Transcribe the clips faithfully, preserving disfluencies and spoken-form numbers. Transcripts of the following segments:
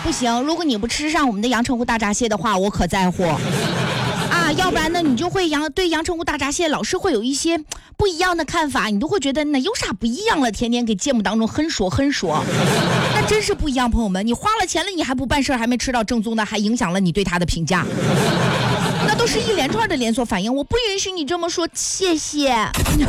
不行，如果你不吃上我们的阳澄湖大闸蟹的话，我可在乎啊，要不然呢，你就会阳对阳澄湖大闸蟹老是会有一些不一样的看法，你都会觉得那有啥不一样了？天天给节目当中哼说哼说，那真是不一样，朋友们，你花了钱了，你还不办事，还没吃到正宗的，还影响了你对他的评价，那都是一连串的连锁反应，我不允许你这么说，谢谢。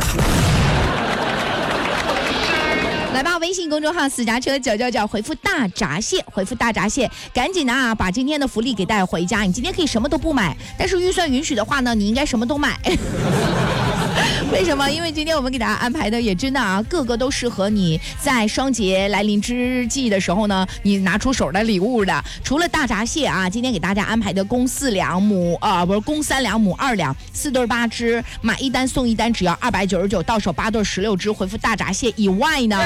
来吧，微信公众号私家车九九九，回复大闸蟹，回复大闸蟹，赶紧的啊，把今天的福利给带回家。你今天可以什么都不买，但是预算允许的话呢，你应该什么都买。为什么？因为今天我们给大家安排的也真的啊，个个都适合你在双节来临之际的时候呢，你拿出手的礼物的。除了大闸蟹啊，今天给大家安排的公四两母啊、呃，不是公三两母二两，四对八只，买一单送一单，只要二百九十九，到手八对十六只。回复大闸蟹以外呢，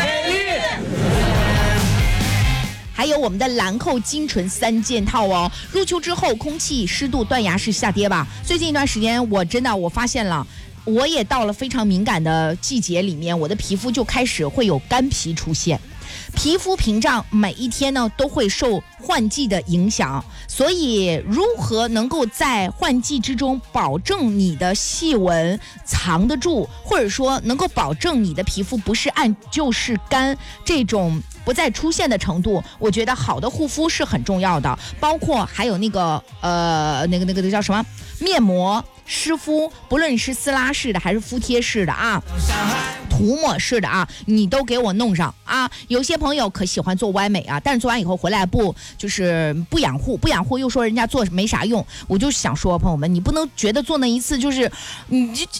还有我们的兰蔻精纯三件套哦。入秋之后，空气湿度断崖式下跌吧。最近一段时间，我真的我发现了。我也到了非常敏感的季节里面，我的皮肤就开始会有干皮出现，皮肤屏障每一天呢都会受换季的影响，所以如何能够在换季之中保证你的细纹藏得住，或者说能够保证你的皮肤不是暗就是干这种不再出现的程度，我觉得好的护肤是很重要的，包括还有那个呃那个那个那个叫什么面膜湿敷，不论你是撕拉式的还是敷贴式的啊，涂抹式的啊，你都给我弄上啊！有些朋友可喜欢做歪美啊，但是做完以后回来不就是不养护，不养护又说人家做没啥用，我就想说朋友们，你不能觉得做那一次就是你这。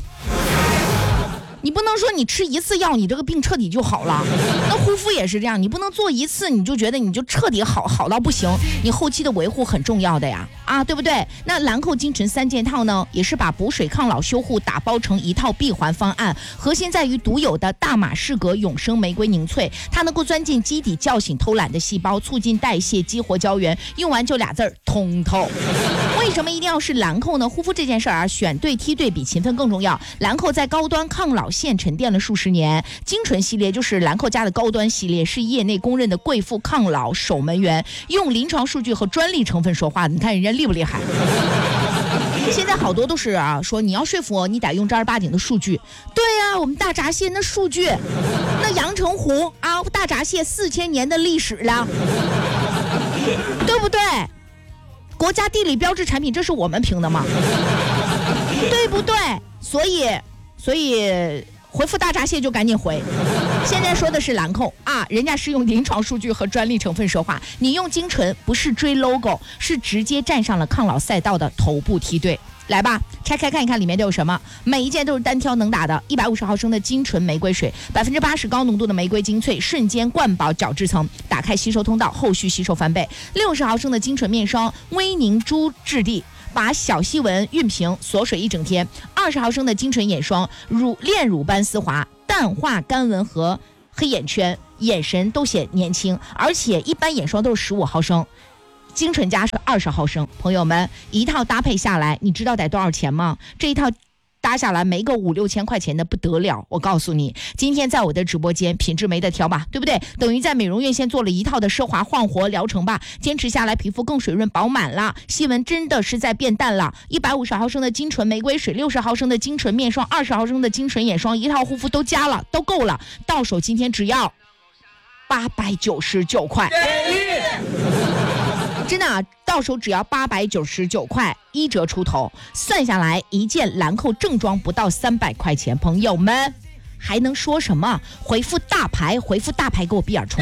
你不能说你吃一次药你这个病彻底就好了，那护肤也是这样，你不能做一次你就觉得你就彻底好好到不行，你后期的维护很重要的呀，啊，对不对？那兰蔻精纯三件套呢，也是把补水抗老修护打包成一套闭环方案，核心在于独有的大马士革永生玫瑰凝萃，它能够钻进基底叫醒偷懒的细胞，促进代谢，激活胶原，用完就俩字儿通透。为什么一定要是兰蔻呢？护肤这件事儿啊，选对梯队比勤奋更重要。兰蔻在高端抗老线沉淀了数十年，精纯系列就是兰蔻家的高端系列，是业内公认的贵妇抗老守门员，用临床数据和专利成分说话，你看人家厉不厉害？现在好多都是啊，说你要说服我，你得用正儿八经的数据。对呀、啊，我们大闸蟹那数据，那阳澄湖啊，大闸蟹四千年的历史了，对不对？国家地理标志产品，这是我们评的吗？对不对？所以，所以回复大闸蟹就赶紧回。现在说的是兰蔻啊，人家是用临床数据和专利成分说话，你用精纯不是追 logo， 是直接站上了抗老赛道的头部梯队。来吧，拆开看一看里面都有什么，每一件都是单挑能打的。一百五十毫升的精纯玫瑰水，百分之八十高浓度的玫瑰精粹，瞬间灌饱角质层，打开吸收通道，后续吸收翻倍。六十毫升的精纯面霜，微凝珠质地，把小细纹熨平，锁水一整天。二十毫升的精纯眼霜，乳炼乳般丝滑，淡化干纹和黑眼圈，眼神都显年轻。而且一般眼霜都是十五毫升。精纯加是二十毫升，朋友们一套搭配下来，你知道得多少钱吗？这一套搭下来没个五六千块钱的不得了，我告诉你，今天在我的直播间品质没得挑吧，对不对？等于在美容院线做了一套的奢华焕活疗程吧，坚持下来皮肤更水润饱满了，细纹真的是在变淡了。一百五十毫升的精纯玫瑰水，六十毫升的精纯面霜，二十毫升的精纯眼霜，一套护肤都加了，都够了，到手今天只要八百九十九块。真的啊，到手只要八百九十九块，一折出头，算下来一件兰蔻正装不到三百块钱，朋友们还能说什么？回复大牌，回复大牌，给我闭眼冲！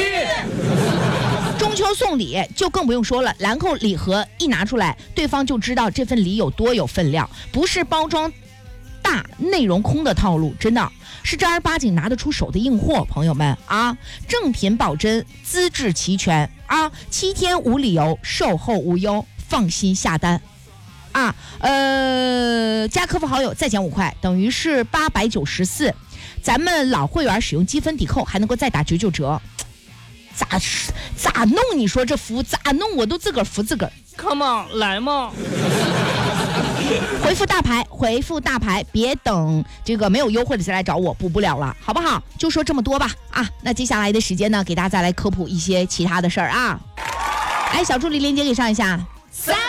中秋送礼就更不用说了，兰蔻礼盒一拿出来，对方就知道这份礼有多有分量，不是包装大内容空的套路，真的是正儿八经拿得出手的硬货，朋友们啊，正品保真，资质齐全啊，七天无理由，售后无忧，放心下单啊。呃，加客服好友再减五块，等于是八百九十四。咱们老会员使用积分抵扣，还能够再打九九折。咋咋弄？你说这服咋弄？我都自个儿服自个儿。 Come on， 来嘛！ 回复大牌，回复大牌，别等这个没有优惠的再来找我，补不了了，好不好？就说这么多吧啊！那接下来的时间呢，给大家再来科普一些其他的事儿啊。 哎，小助理链接给上一下。 三